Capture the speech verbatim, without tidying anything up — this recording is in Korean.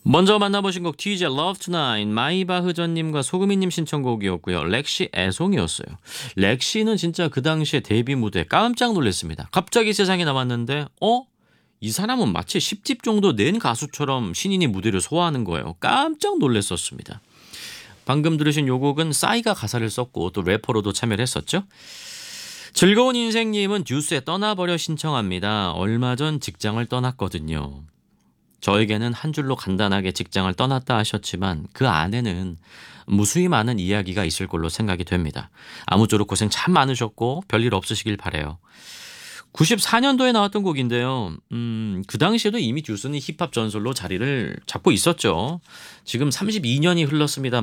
먼저 만나보신 곡 티제 Love Tonight 마이바흐전님과 소금이님 신청곡이었고요. 렉시 애송이었어요. 렉시는 진짜 그 당시에 데뷔 무대 깜짝 놀랐습니다. 갑자기 세상에 나왔는데 어? 이 사람은 마치 십 집 정도 낸 가수처럼 신인이 무대를 소화하는 거예요. 깜짝 놀랐었습니다. 방금 들으신 요 곡은 싸이가 가사를 썼고 또 래퍼로도 참여를 했었죠. 즐거운 인생님은 듀스에 떠나버려 신청합니다. 얼마 전 직장을 떠났거든요. 저에게는 한 줄로 간단하게 직장을 떠났다 하셨지만 그 안에는 무수히 많은 이야기가 있을 걸로 생각이 됩니다. 아무쪼록 고생 참 많으셨고 별일 없으시길 바라요. 구십사 년도에 나왔던 곡인데요. 음, 그 당시에도 이미 듀스는 힙합 전설로 자리를 잡고 있었죠. 지금 삼십이 년이 흘렀습니다.